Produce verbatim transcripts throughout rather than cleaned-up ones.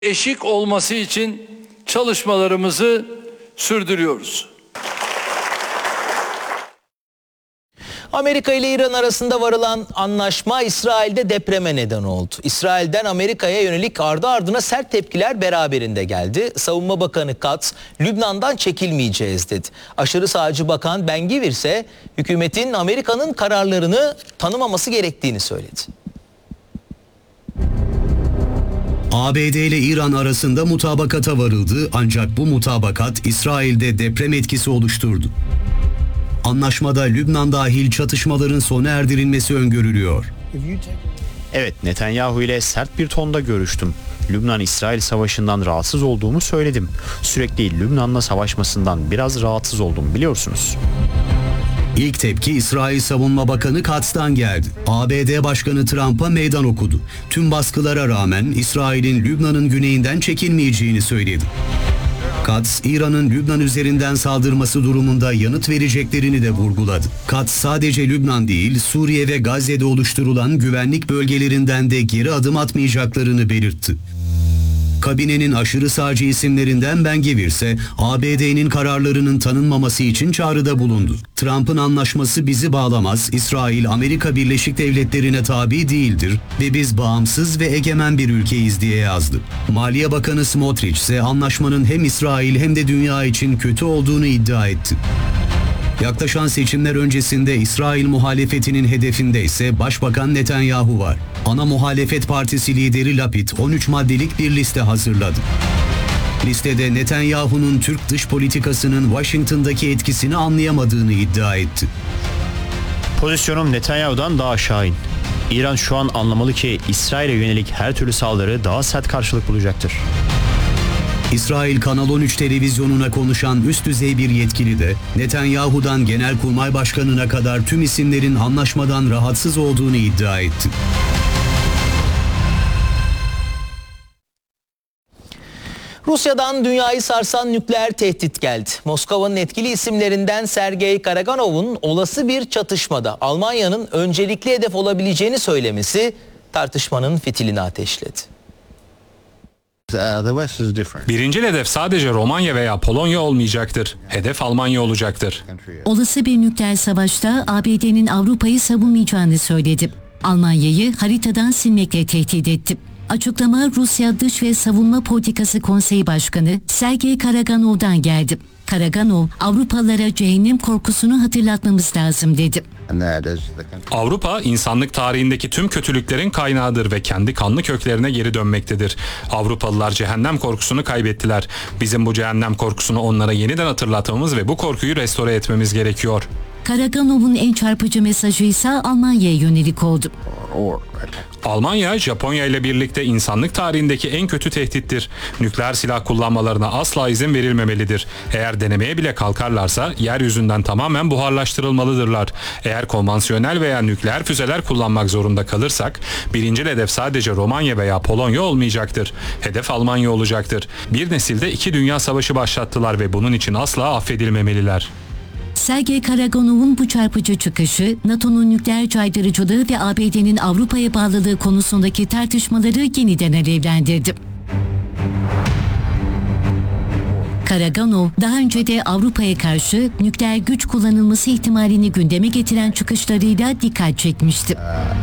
eşik olması için çalışmalarımızı sürdürüyoruz. Amerika ile İran arasında varılan anlaşma İsrail'de depreme neden oldu. İsrail'den Amerika'ya yönelik ardı ardına sert tepkiler beraberinde geldi. Savunma Bakanı Katz, Lübnan'dan çekilmeyeceğiz dedi. Aşırı sağcı Bakan Ben-Gvir ise hükümetin Amerika'nın kararlarını tanımaması gerektiğini söyledi. A B D ile İran arasında mutabakata varıldı ancak bu mutabakat İsrail'de deprem etkisi oluşturdu. Anlaşmada Lübnan dahil çatışmaların sona erdirilmesi öngörülüyor. Evet, Netanyahu ile sert bir tonda görüştüm. Lübnan-İsrail savaşından rahatsız olduğumu söyledim. Sürekli Lübnan'la savaşmasından biraz rahatsız oldum, biliyorsunuz. İlk tepki İsrail Savunma Bakanı Katz'tan geldi. A B D Başkanı Trump'a meydan okudu. Tüm baskılara rağmen İsrail'in Lübnan'ın güneyinden çekilmeyeceğini söyledi. Katz, İran'ın Lübnan üzerinden saldırması durumunda yanıt vereceklerini de vurguladı. Katz sadece Lübnan değil, Suriye ve Gazze'de oluşturulan güvenlik bölgelerinden de geri adım atmayacaklarını belirtti. Kabinenin aşırı sağcı isimlerinden Ben-Gvir ise A B D'nin kararlarının tanınmaması için çağrıda bulundu. Trump'ın anlaşması bizi bağlamaz, İsrail Amerika Birleşik Devletleri'ne tabi değildir ve biz bağımsız ve egemen bir ülkeyiz diye yazdı. Maliye Bakanı Smotrich ise anlaşmanın hem İsrail hem de dünya için kötü olduğunu iddia etti. Yaklaşan seçimler öncesinde İsrail muhalefetinin hedefinde ise Başbakan Netanyahu var. Ana muhalefet partisi lideri Lapid on üç maddelik bir liste hazırladı. Listede Netanyahu'nun Türk dış politikasının Washington'daki etkisini anlayamadığını iddia etti. Pozisyonum Netanyahu'dan daha şahin. İran şu an anlamalı ki İsrail'e yönelik her türlü saldırı daha sert karşılık bulacaktır. İsrail Kanal on üç televizyonuna konuşan üst düzey bir yetkili de Netanyahu'dan Genelkurmay Başkanı'na kadar tüm isimlerin anlaşmadan rahatsız olduğunu iddia etti. Rusya'dan dünyayı sarsan nükleer tehdit geldi. Moskova'nın etkili isimlerinden Sergey Karaganov'un olası bir çatışmada Almanya'nın öncelikli hedef olabileceğini söylemesi tartışmanın fitilini ateşledi. Birinci hedef sadece Romanya veya Polonya olmayacaktır. Hedef Almanya olacaktır. Olası bir nükleer savaşta A B D'nin Avrupa'yı savunmayacağını söyledi. Almanya'yı haritadan silmekle tehdit etti. Açıklama Rusya Dış ve Savunma Politikası Konseyi Başkanı Sergey Karaganov'dan geldi. Karaganov, Avrupalılara cehennem korkusunu hatırlatmamız lazım dedi. Avrupa, insanlık tarihindeki tüm kötülüklerin kaynağıdır ve kendi kanlı köklerine geri dönmektedir. Avrupalılar cehennem korkusunu kaybettiler. Bizim bu cehennem korkusunu onlara yeniden hatırlatmamız ve bu korkuyu restore etmemiz gerekiyor. Karaganov'un en çarpıcı mesajı ise Almanya'ya yönelik oldu. Almanya, Japonya ile birlikte insanlık tarihindeki en kötü tehdittir. Nükleer silah kullanmalarına asla izin verilmemelidir. Eğer denemeye bile kalkarlarsa yeryüzünden tamamen buharlaştırılmalıdırlar. Eğer konvansiyonel veya nükleer füzeler kullanmak zorunda kalırsak, birinci hedef sadece Romanya veya Polonya olmayacaktır. Hedef Almanya olacaktır. Bir nesilde iki dünya savaşı başlattılar ve bunun için asla affedilmemeliler. Sergey Karaganov'un bu çarpıcı çıkışı, NATO'nun nükleer caydırıcılığı ve A B D'nin Avrupa'ya bağlılığı konusundaki tartışmaları yeniden alevlendirdi. Karaganov, daha önce de Avrupa'ya karşı nükleer güç kullanılması ihtimalini gündeme getiren çıkışlarıyla dikkat çekmişti.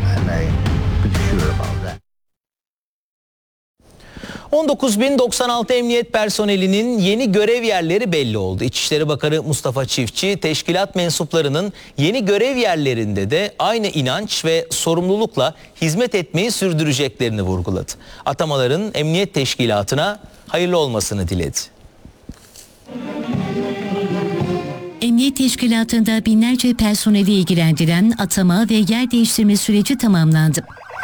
on dokuz bin doksan altı emniyet personelinin yeni görev yerleri belli oldu. İçişleri Bakanı Mustafa Çiftçi, teşkilat mensuplarının yeni görev yerlerinde de aynı inanç ve sorumlulukla hizmet etmeyi sürdüreceklerini vurguladı. Atamaların emniyet teşkilatına hayırlı olmasını diledi. Emniyet Teşkilatı'nda binlerce personeli ilgilendiren atama ve yer değiştirme süreci tamamlandı.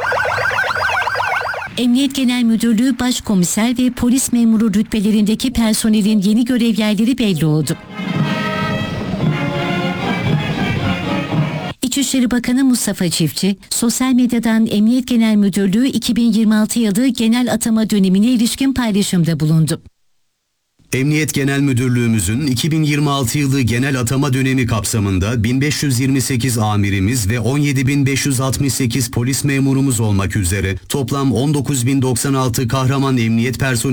Emniyet Genel Müdürlüğü Başkomiser ve polis memuru rütbelerindeki personelin yeni görev yerleri belli oldu. İçişleri Bakanı Mustafa Çiftçi, sosyal medyadan Emniyet Genel Müdürlüğü iki bin yirmi altı yılı genel atama dönemine ilişkin paylaşımda bulundu. Emniyet Genel Müdürlüğümüzün iki bin yirmi altı yılı genel atama dönemi kapsamında bin beş yüz yirmi sekiz amirimiz ve on yedi bin beş yüz altmış sekiz polis memurumuz olmak üzere toplam on dokuz bin doksan altı kahraman emniyet personeli